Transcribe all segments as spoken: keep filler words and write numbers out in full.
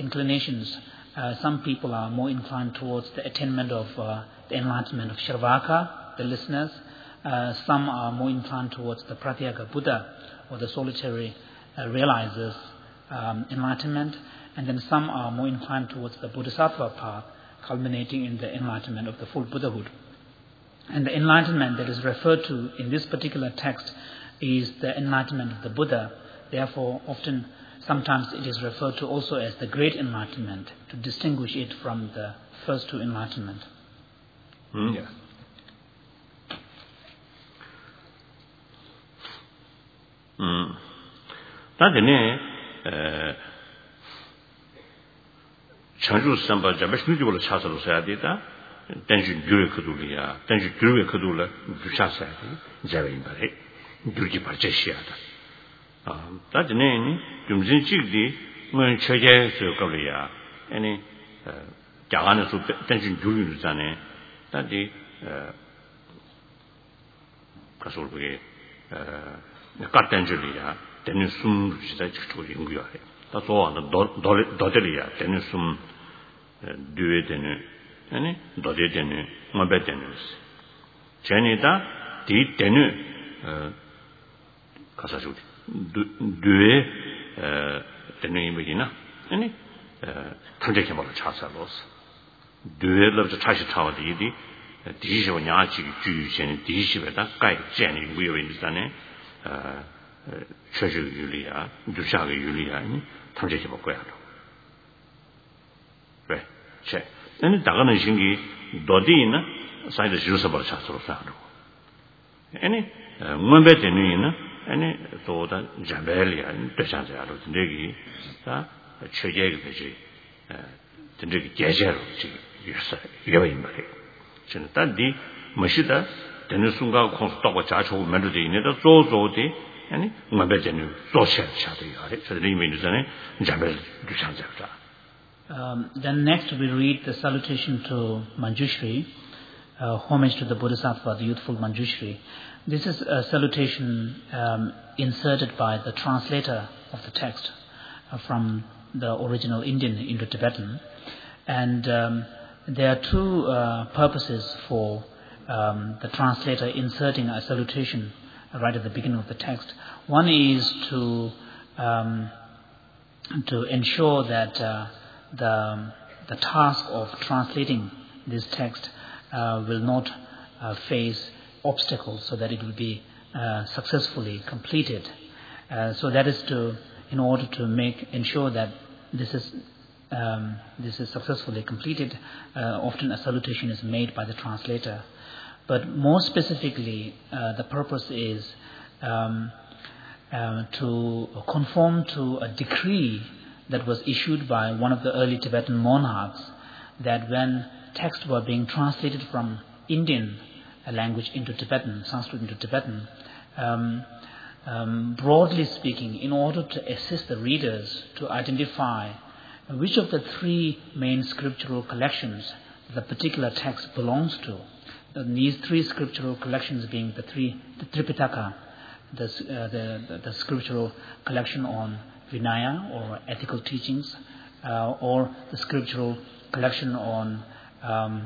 inclinations. Uh, some people are more inclined towards the attainment of uh, the enlightenment of Shravaka, the listeners. Uh, some are more inclined towards the Pratyeka Buddha, or the solitary uh, realizers um, enlightenment. And then some are more inclined towards the Bodhisattva path, culminating in the enlightenment of the full Buddhahood. And the enlightenment that is referred to in this particular text is the enlightenment of the Buddha. Therefore, often, sometimes it is referred to also as the great enlightenment, to distinguish it from the first two enlightenment. Mm. Yeah. Mm. That Chanju Samba Jabashmujula Chasalo Sadita, Tenju Durikulia, Tenju Durikula, Dushasati, Javimbare, Durgi Parchesiata. That name, Jumzinchigdi, when Chaja Sokolia, any Jahana Tenju Duruzane, that the Kasolwe, Katangelia, Denisum, Zachtu Yungia. That's all the Dodelia, Denisum, Duetenu, any Dodetenu, Mabetenus. Janita, Di Tenu, Casaju, Due, Tenu Medina, any Tanjak about the Chasalos. Due loves the Tashi Tower, the Disha Yachi, Jews, and Dishiveta, Guy, Jenny, we are in the Dane. Treasure Julia, Dushaga Julia, Tanjaki Bokoyato. Right, check. And the Dagana Shingi, Dodina, side the Jusabal Chastro Sado. Any Mumbetinina, any thought that Jabelia and Peshanzaro, Tindegi, Chegeg, Tindegi Gajero, Yoimari. Chinatadi, Mashida, Tenusunga, Constable Chacho, Melody, Neda, Zozo, and Mabetenu, Social Shadi, so the name is Jabel Dushanzata. Um, then next we read the salutation to Manjushri, uh, homage to the Bodhisattva, the youthful Manjushri. This is a salutation um, inserted by the translator of the text uh, from the original Indian into Tibetan. And um, there are two uh, purposes for um, the translator inserting a salutation right at the beginning of the text. One is to um, to ensure that uh, the the task of translating this text uh, will not uh, face obstacles, so that it will be uh, successfully completed. Uh, so that is to, in order to make ensure that this is um, this is successfully completed. Uh, often a salutation is made by the translator. But more specifically, uh, the purpose is um, uh, to conform to a decree that was issued by one of the early Tibetan monarchs, that when texts were being translated from Indian language into Tibetan, Sanskrit into Tibetan, um, um, broadly speaking, in order to assist the readers to identify which of the three main scriptural collections the particular text belongs to, and these three scriptural collections being the three, the Tripitaka, the, uh, the, the, the scriptural collection on Vinaya or ethical teachings, uh, or the scriptural collection on um,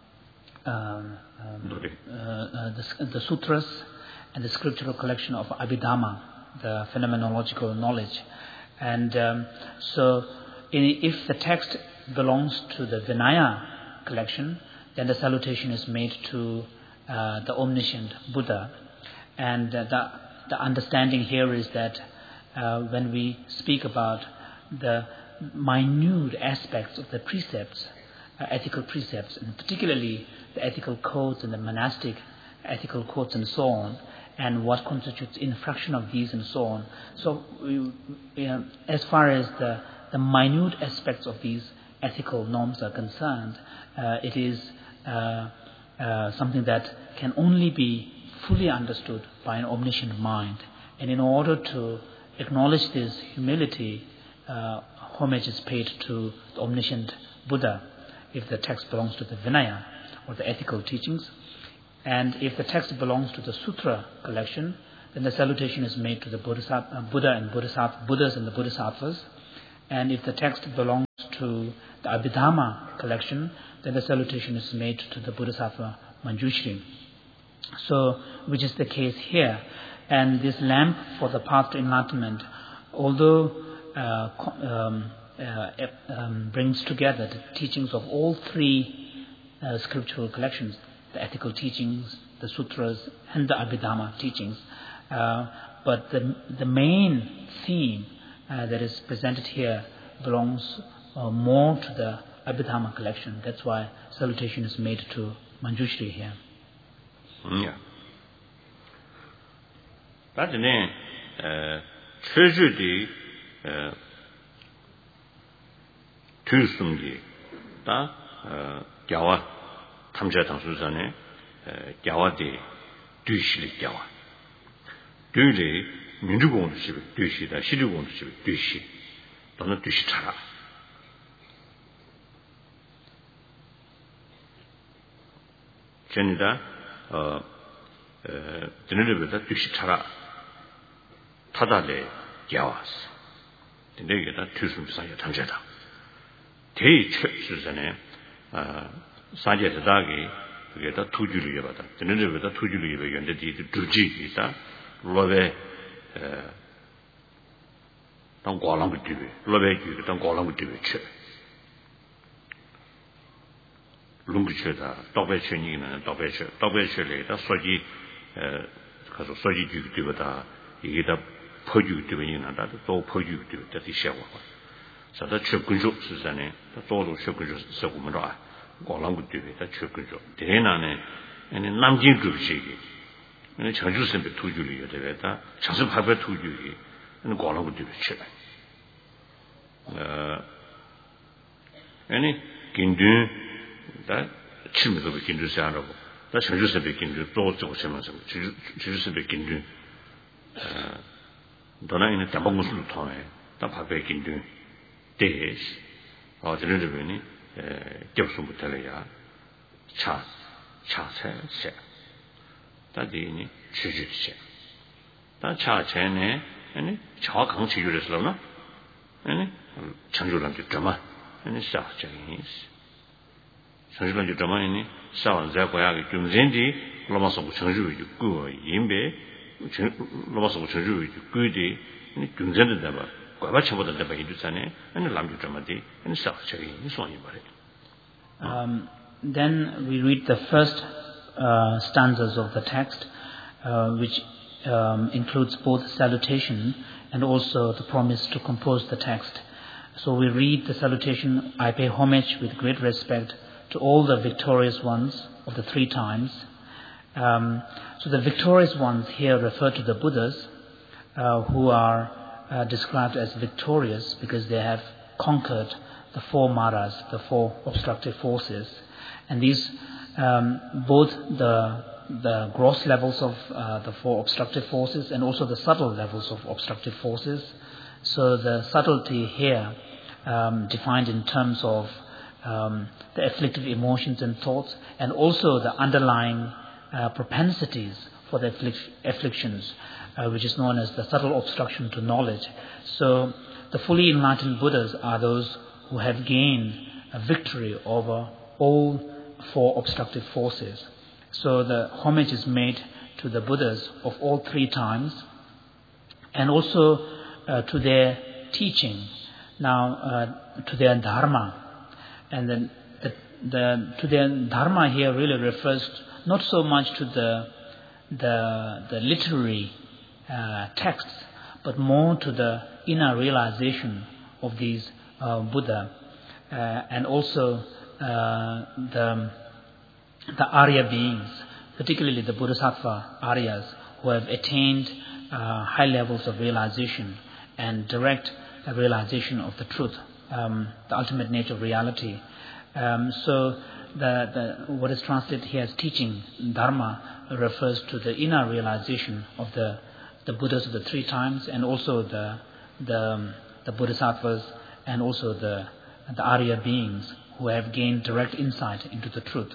um, um, uh, uh, the, the sutras, and the scriptural collection of Abhidhamma, the phenomenological knowledge. And um, so in, if the text belongs to the Vinaya collection, then the salutation is made to uh, the omniscient Buddha. And uh, the, the understanding here is that uh, when we speak about the minute aspects of the precepts, uh, ethical precepts, and particularly the ethical codes and the monastic ethical codes and so on, and what constitutes infraction of these and so on. So we, you know, as far as the, the minute aspects of these ethical norms are concerned, uh, it is uh, uh, something that can only be fully understood by an omniscient mind. And in order to acknowledge this humility, uh, homage is paid to the omniscient Buddha if the text belongs to the Vinaya or the ethical teachings. And if the text belongs to the Sutra collection, then the salutation is made to the Bodhisattva, Buddha and Bodhisattva, Buddhas and the Bodhisattvas. And if the text belongs to the Abhidhamma collection, then the salutation is made to the Bodhisattva Manjushri. So, which is the case here. And this lamp for the path to enlightenment, although uh, um, uh, um, brings together the teachings of all three uh, scriptural collections, the ethical teachings, the sutras, and the Abhidhamma teachings, uh, but the the main theme uh, that is presented here belongs uh, more to the Abhidhamma collection. That's why salutation is made to Manjushri here. Yeah. But then, uh, treasury uh, 투숨기 다 겨와 탐자 당수산에 겨와디 뒤실이 겨와 뒤리 민주공주집 뒤시다 시주공주집 뒤시 너는 뒤시 차라 전이다 어 드늘보다 뒤시 차라 타달에 겨와스 근데게다 투숨비상에 탐자다 대의 최수전에 아 사제다기 그게 다 투주를 해봐다. 드늘보다 투주를 해봐는데 이 두지이다. 로베 에 당과랑을 뒤에 로베 그 당과랑을 뒤에 쳐. 룽구쳐다. 도배쳐니는 도배쳐. 도배쳐래다 소지 에 가서 소지 뒤에 뒤보다 이게 다 퍼주 뒤에 나다. 또 퍼주 뒤에 다시 시작와. 사다 최근조 수산에 또도 최근조 서구문으로 고랑구뒤에 다 최근조 대나네 아니 남진 주식이 아니 전주선배 투주리에 되다 자습합의 투주기 아니 고랑구뒤에 쳐. 어 아니 긴드 다 침도 긴드시 하라고 다 전주선배 긴드 또 저거 세면서 전주선배 긴드 어 너나이는 담방무술을 통해 다 밥에 긴드 대시 어 저런저런이 에 접수부터야 차 차세세 다디니 취주시 다 차체네 아니 차강 취주를서나 아니 창조란 게 드라마 아니 사적인 창조란 게 드라마니 사원자 고야가 좀진디 로마서 창조의 그 인베 로마서 창조의 그디 아니 굉장히 봐 Um, then we read the first uh, stanzas of the text, uh, which um, includes both salutation and also the promise to compose the text. So we read the salutation, I pay homage with great respect to all the victorious ones of the three times. Um, so the victorious ones here refer to the Buddhas uh, who are Uh, described as victorious because they have conquered the four maras, the four obstructive forces, and these um, both the the gross levels of uh, the four obstructive forces and also the subtle levels of obstructive forces. So the subtlety here um, defined in terms of um, the afflictive emotions and thoughts, and also the underlying uh, propensities for the afflic- afflictions. Uh, which is known as the subtle obstruction to knowledge. So the fully enlightened Buddhas are those who have gained a victory over all four obstructive forces. So the homage is made to the Buddhas of all three times, and also uh, to their teaching, now uh, to their dharma. And then the, the, to their dharma here really refers not so much to the the, the literary Uh, texts, but more to the inner realization of these uh, Buddha, uh, and also uh, the the Arya beings, particularly the Bodhisattva Aryas, who have attained uh, high levels of realization and direct uh, realization of the truth, um, the ultimate nature of reality. Um, so the, the what is translated here as teaching, Dharma, refers to the inner realization of the the Buddhas of the three times, and also the the, the Bodhisattvas, and also the the Arya beings who have gained direct insight into the truth.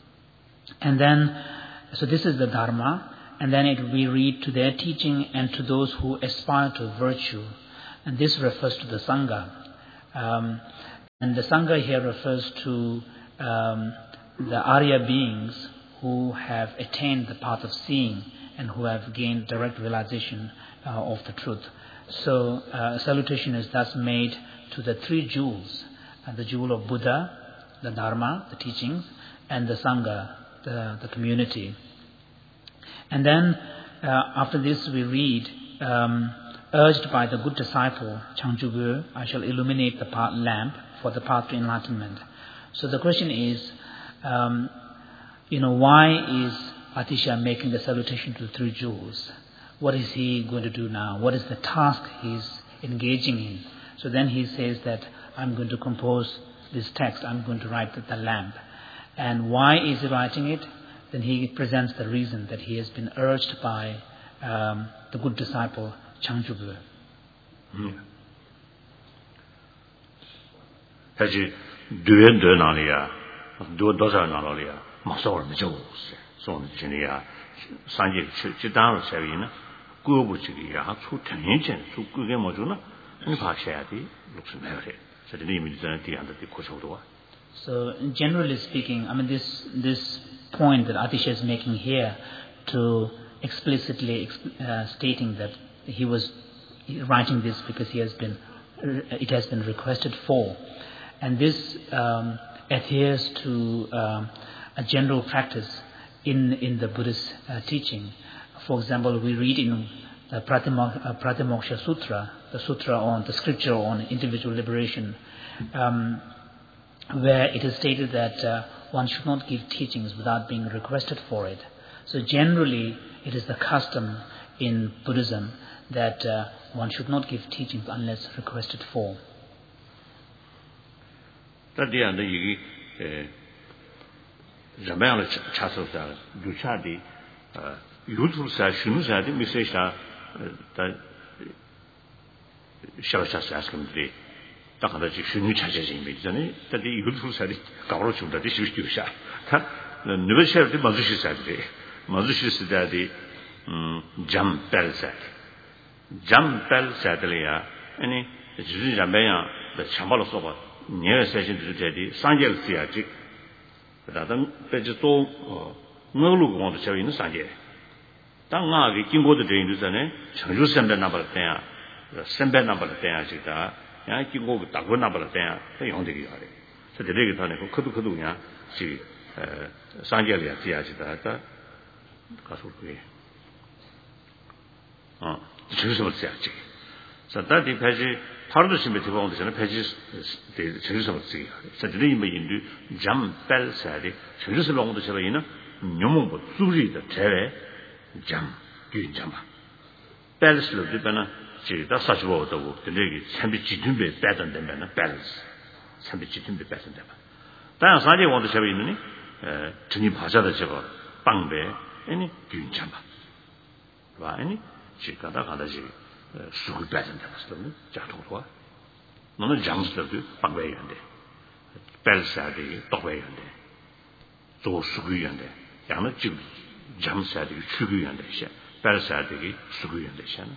And then, so this is the Dharma, and then it we read to their teaching and to those who aspire to virtue, and this refers to the Sangha. Um, and the Sangha here refers to um, the Arya beings who have attained the path of seeing and who have gained direct realization uh, of the truth. So uh, salutation is thus made to the three jewels, uh, the jewel of Buddha, the Dharma, the teachings, and the Sangha, the, the community. And then uh, after this we read, um, urged by the good disciple, Changzhuge, I shall illuminate the path, lamp for the path to enlightenment. So the question is, um, you know, why is Atisha making the salutation to the three jewels? What is he going to do now? What is the task he's engaging in? So then he says that I'm going to compose this text, I'm going to write the, the lamp. And why is he writing it? Then he presents the reason that he has been urged by um, the good disciple Changzhuge. 사실 düön düön 아니야. düön 도사 나로리야. 마서를 미죠. 손 진이야. 산지 지단을 세위는 꾸부지기야. 초tension. 수 그게 뭐주나? 이 봐셔야지. 무슨 말이야. 그래서 이미지는 뒤한테 고쳐도 So generally speaking, I mean this this point that Atisha is making here to explicitly uh, stating that he was writing this because he has been it has been requested for, and this um, adheres to um, a general practice in in the Buddhist uh, teaching. For example, we read in the Pratimoksha Sutra, the sutra on the scripture on individual liberation, um, where it is stated that uh, one should not give teachings without being requested for it. So generally, it is the custom in Buddhism that uh, one should not give teachings unless requested for. Tadianda yigi Zambayana Chasosa Duchadi Yutulsa Shunusadi Misesha Shavasas asked him today. Takadachi Shunu Chajas in Bizani, that the Yutulsadi Karochu that is used to shot. The never shared the Mazushi Saturday. Mazushi Sadadi Jam Bell Sat. Jam Bell Satalia, any Zambaya, the Chambala Soba, near session to the Teddy, Sanjel Theatric, but I don't vegetable no look on the show in the Sanje. Tanga, we can go to the Indusane, Chanju Sembe number ten, the Sembe number ten, Chita, and I can go with Tago number ten, the Yondigi. So the Legatane, Kudu Kuduya, she Sanjelia Theatrita, Kasuki. 어, 주유섬을 써야지. So that the page, part of the Shimiti on the pages, the Jerusalem Sea. So the name in Jam Bell said, Jerusalem on the Shavina, Numu, Suri, the Terre, Jam, Gun Jama. Bells of the Banner, that's such word, the lady, can be chitumbe better than Banner, bells, can be chitumbe better than them. Then Sunday on the Shavini, Tuni Paja the Java, Bangbe, any Gun Jama. Right? Chikada Kadaji, Suku Batten, Jatova. None of jumps of the Bangway and the Belsadi, Dogway and the So Sugu and the Yana jumps at the Sugu and the Belsadi, Sugu and the Shan.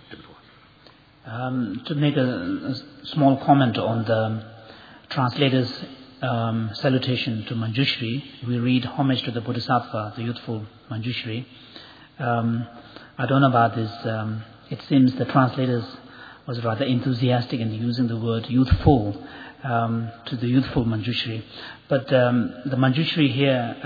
Um, to make a, a small comment on the translator's um, salutation to Manjushri, we read homage to the Bodhisattva, the youthful Manjushri. Um, I don't know about this. Um, it seems the translators was rather enthusiastic in using the word youthful um, to the youthful Manjushri. But um, the Manjushri here,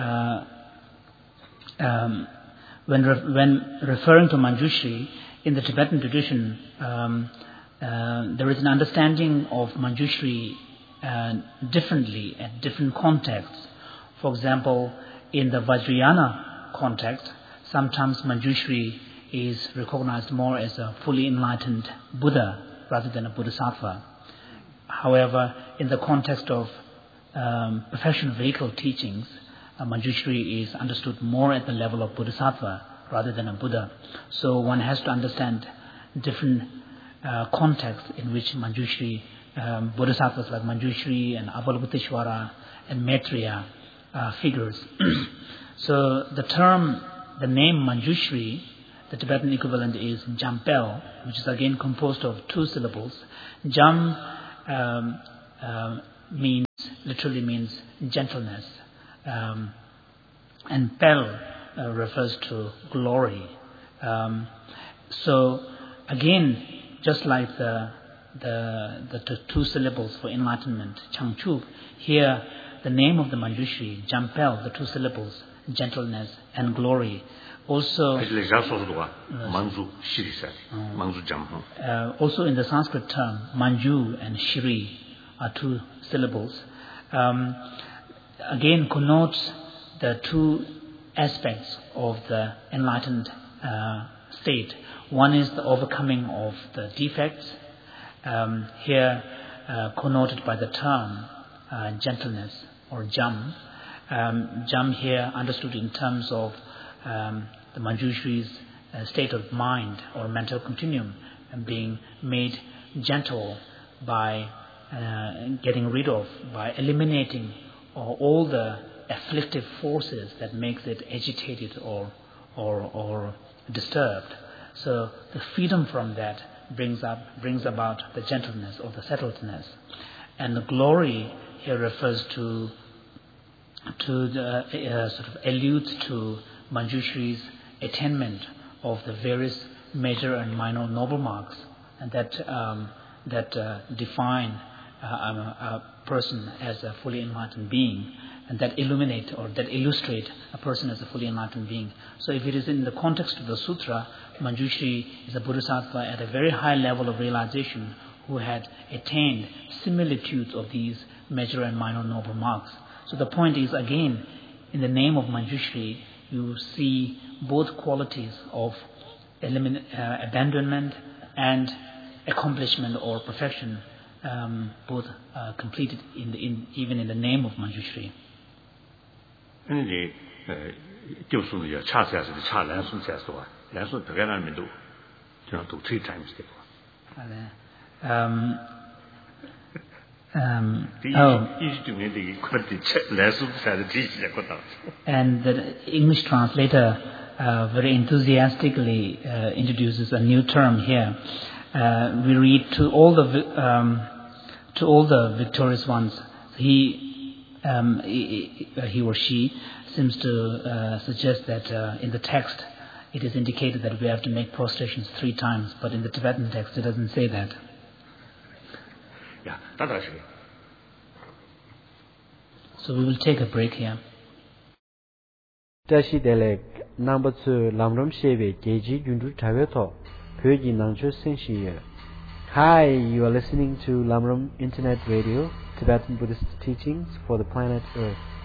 uh, um, when re- when referring to Manjushri in the Tibetan tradition, um, uh, there is an understanding of Manjushri uh, differently at different contexts. For example, in the Vajrayana context, sometimes Manjushri is recognized more as a fully enlightened Buddha rather than a Bodhisattva. However, in the context of um, professional vehicle teachings, uh, Manjushri is understood more at the level of Bodhisattva rather than a Buddha. So one has to understand different uh, contexts in which Manjushri, um, Bodhisattvas like Manjushri and Avalokiteshvara and Maitreya uh, figures. So the term, the name Manjushri, the Tibetan equivalent is Jampel, which is again composed of two syllables. Jam um, um, means, literally means gentleness. Um, and Pel uh, refers to glory. Um, so again, just like the, the, the, the two syllables for enlightenment, Changchup, here the name of the Manjushri, Jampel, the two syllables, gentleness and glory. Also, uh, also in the Sanskrit term, Manju and Shri are two syllables. Um, again connotes the two aspects of the enlightened uh, state. One is the overcoming of the defects, um, here uh, connoted by the term uh, gentleness or jam. Um, jam here understood in terms of um, the Manjushri's uh, state of mind or mental continuum and being made gentle by uh, getting rid of, by eliminating all, all the afflictive forces that makes it agitated or, or, or disturbed. So the freedom from that brings up, brings about the gentleness or the settledness. And the glory here refers to, to the, uh, sort of alludes to Manjushri's attainment of the various major and minor noble marks, and that um, that uh, define uh, a, a person as a fully enlightened being, and that illuminate or that illustrate a person as a fully enlightened being. So, if it is in the context of the sutra, Manjushri is a bodhisattva at a very high level of realization who had attained similitudes of these major and minor noble marks. So, the point is again, in the name of Manjushri, you see both qualities of elimin- uh, abandonment and accomplishment or perfection, um, both uh, completed in the, in, even in the name of Manjushri. Um, Um, oh. And the English translator uh, very enthusiastically uh, introduces a new term here. Uh, we read to all the um, to all the victorious ones. He, um, he, he or she seems to uh, suggest that uh, in the text it is indicated that we have to make prostrations three times, but in the Tibetan text it doesn't say that. So we will take a break here. Tashi Delek number two Lamram Sheve Geji Jundu Taveto Pyoji Nangcho Senshi. Hi, you are listening to Lamram Internet Radio, Tibetan Buddhist teachings for the planet Earth.